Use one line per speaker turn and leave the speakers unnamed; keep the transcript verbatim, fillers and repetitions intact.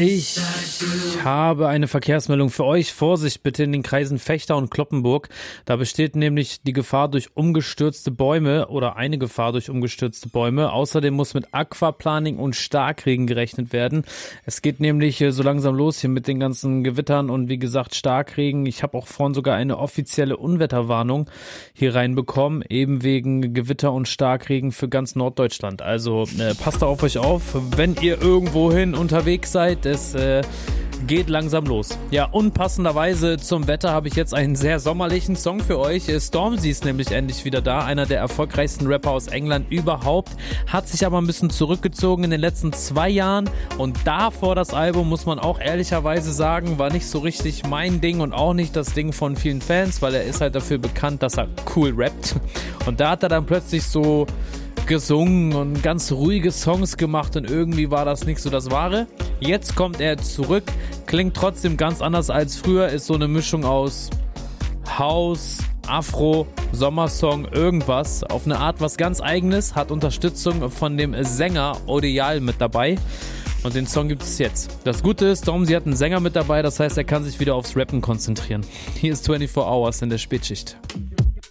Ich habe eine Verkehrsmeldung für euch. Vorsicht bitte in den Kreisen Vechta und Cloppenburg. Da besteht nämlich die Gefahr durch umgestürzte Bäume oder eine Gefahr durch umgestürzte Bäume. Außerdem muss mit Aquaplaning und Starkregen gerechnet werden. Es geht nämlich so langsam los hier mit den ganzen Gewittern und wie gesagt Starkregen. Ich habe auch vorhin sogar eine offizielle Unwetterwarnung hier reinbekommen, eben wegen Gewitter und Starkregen für ganz Norddeutschland. Also äh, passt da auf euch auf, wenn ihr irgendwohin unterwegs seid. Es äh, geht langsam los. Ja, und passenderweise zum Wetter habe ich jetzt einen sehr sommerlichen Song für euch. Stormzy ist nämlich endlich wieder da, einer der erfolgreichsten Rapper aus England überhaupt, hat sich aber ein bisschen zurückgezogen in den letzten zwei Jahren und davor das Album, muss man auch ehrlicherweise sagen, war nicht so richtig mein Ding und auch nicht das Ding von vielen Fans, weil er ist halt dafür bekannt, dass er cool rappt und da hat er dann plötzlich so gesungen und ganz ruhige Songs gemacht und irgendwie war das nicht so das Wahre. Jetzt kommt er zurück, klingt trotzdem ganz anders als früher, ist so eine Mischung aus House, Afro, Sommersong, irgendwas, auf eine Art was ganz Eigenes, hat Unterstützung von dem Sänger Odeal mit dabei und den Song gibt es jetzt. Das Gute ist, Stormzy hat einen Sänger mit dabei, das heißt, er kann sich wieder aufs Rappen konzentrieren. Hier ist vierundzwanzig Hours in der Spätschicht.